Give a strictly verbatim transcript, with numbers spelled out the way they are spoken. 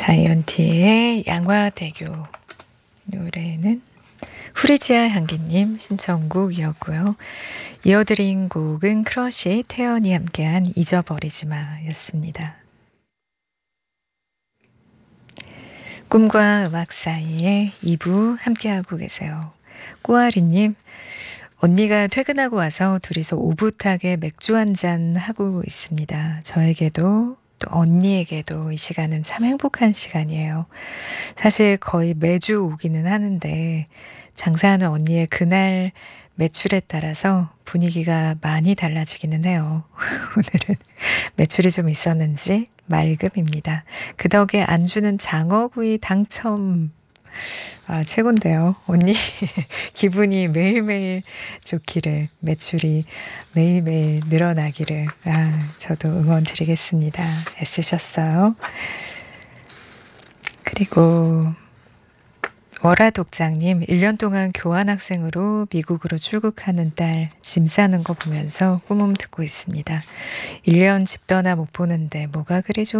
자이언티의 양화대교 노래는 후리지아 향기님 신청곡이었고요. 이어드린 곡은 크러쉬 태연이 함께한 잊어버리지 마 였습니다. 꿈과 음악 사이에 이 부 함께하고 계세요. 꼬아리님, 언니가 퇴근하고 와서 둘이서 오붓하게 맥주 한잔 하고 있습니다. 저에게도 또 언니에게도 이 시간은 참 행복한 시간이에요. 사실 거의 매주 오기는 하는데 장사하는 언니의 그날 매출에 따라서 분위기가 많이 달라지기는 해요. 오늘은 매출이 좀 있었는지 맑음입니다. 그 덕에 안주는 장어구이 당첨. 아, 최곤데요. 언니 기분이 매일매일 좋기를, 매출이 매일매일 늘어나기를, 아, 저도 응원 드리겠습니다. 애쓰셨어요. 그리고 월화독장님, 일 년 동안 교환학생으로 미국으로 출국하는 딸 짐 싸는 거 보면서 꿈음 듣고 있습니다. 일 년 집 떠나 못 보는데 뭐가 그리 좋